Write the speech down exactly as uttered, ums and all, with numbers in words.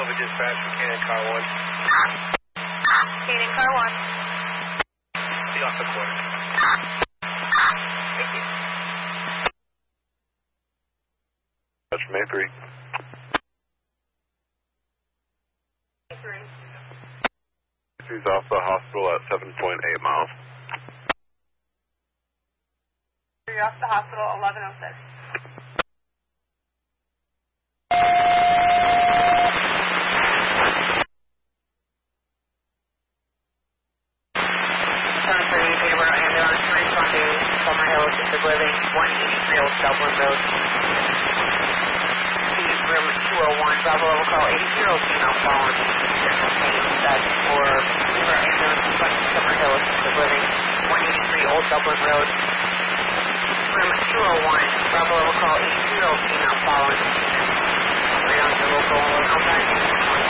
Nova Dispatch from Cannon Car one. Cannon Car one. Be off the corner. Thank you. That's from A three. A three. He's off the hospital at seven point eight miles. You're off the hospital, eleven oh six. seven thirty, Peterborough ambulance, responding, Summer Hill, assisted living, one eighty-three Old Dublin Road. Steve, room two oh one, Bravo level call eighty, female fallen, general pain, that's for Peterborough ambulance, responding, Summer Hill, assisted living, one eighty-three Old Dublin Road. Room two oh one, Bravo level call eighty, female fallen.